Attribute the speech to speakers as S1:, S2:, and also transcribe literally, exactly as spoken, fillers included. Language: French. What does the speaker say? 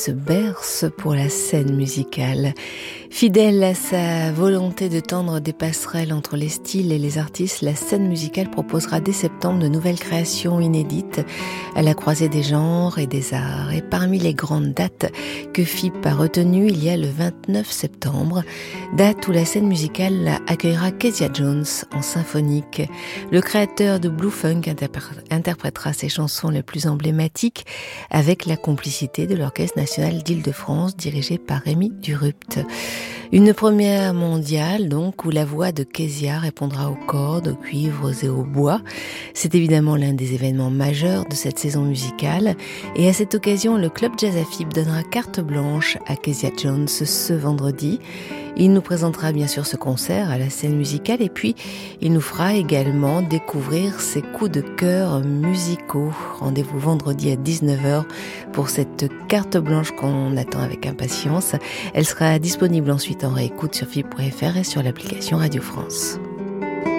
S1: se berce pour la scène musicale. Fidèle à sa volonté de tendre des passerelles entre les styles et les artistes, la scène musicale proposera dès septembre de nouvelles créations inédites à la croisée des genres et des arts. Et parmi les grandes dates que F I P a retenues, il y a le vingt-neuf septembre, date où la scène musicale accueillera Kezia Jones en symphonique. Le créateur de Blue Funk interprétera ses chansons les plus emblématiques avec la complicité de l'Orchestre national d'Île-de-France dirigé par Rémi Durupt. Une première mondiale, donc, où la voix de Kezia répondra aux cordes, aux cuivres et aux bois. C'est évidemment l'un des événements majeurs de cette saison musicale. Et à cette occasion, le Club Jazz à F I P donnera carte blanche à Kezia Jones ce vendredi. Il nous présentera bien sûr ce concert à la scène musicale et puis il nous fera également découvrir ses coups de cœur musicaux. Rendez-vous vendredi à dix-neuf heures pour cette carte blanche qu'on attend avec impatience. Elle sera disponible ensuite en réécoute sur F I P point F R et sur l'application Radio France.